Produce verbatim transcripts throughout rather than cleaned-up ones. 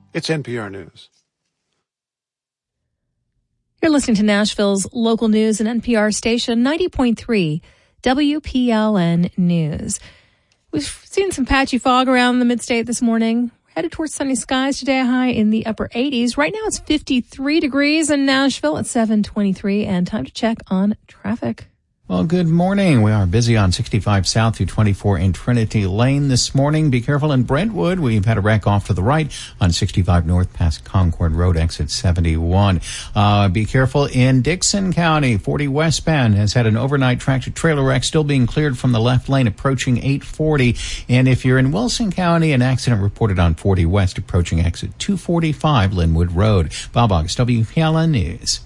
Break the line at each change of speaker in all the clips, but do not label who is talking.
It's N P R News.
You're listening to Nashville's local news and N P R station ninety point three W P L N News. We've seen some patchy fog around the mid-state this morning. We're headed towards sunny skies today, a high in the upper eighties. Right now it's fifty-three degrees in Nashville at seven twenty-three, and time to check on traffic.
Well, good morning. We are busy on sixty-five South through twenty-four in Trinity Lane this morning. Be careful in Brentwood. We've had a wreck off to the right on sixty-five North past Concord Road, exit seventy-one. Uh, be careful in Dixon County. forty westbound has had an overnight tractor-trailer wreck still being cleared from the left lane approaching eight forty. And if you're in Wilson County, an accident reported on forty West approaching exit two forty-five Linwood Road. Bob August, W P L N News.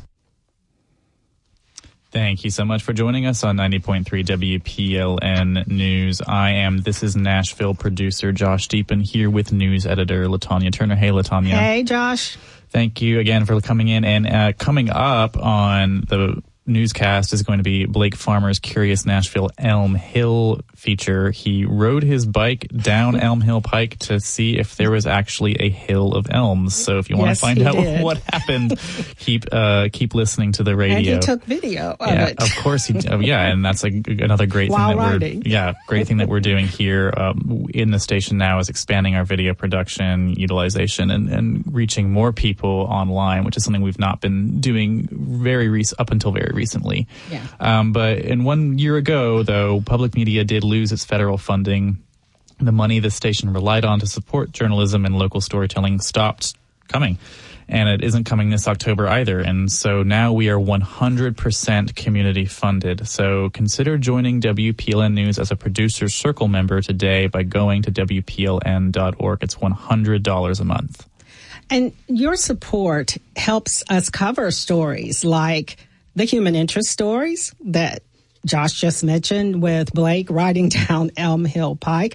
Thank you so much for joining us on ninety point three W P L N News. I am This is Nashville producer Josh Deepen here with news editor LaTanya Turner. Hey, LaTanya.
Hey, Josh.
Thank you again for coming in. And uh, coming up on the newscast is going to be Blake Farmer's Curious Nashville Elm Hill feature. He rode his bike down Elm Hill Pike to see if there was actually a hill of elms. So if you want
yes,
to find out
did.
what happened, keep uh, keep listening to the radio.
And he took video of
yeah,
it.
Of course he oh, yeah, and that's a, another great
While
thing that
riding.
we're yeah, great thing that we're doing here um, in the station now is expanding our video production utilization and, and reaching more people online, which is something we've not been doing very rec- up until very recently.
Yeah.
Um, but in one year ago, though, public media did lose its federal funding. The money the station relied on to support journalism and local storytelling stopped coming. And it isn't coming this October either. And so now we are one hundred percent community funded. So consider joining W P L N News as a Producer Circle member today by going to W P L N dot org. It's one hundred dollars a month.
And your support helps us cover stories like the human interest stories that Josh just mentioned with Blake riding down Elm Hill Pike.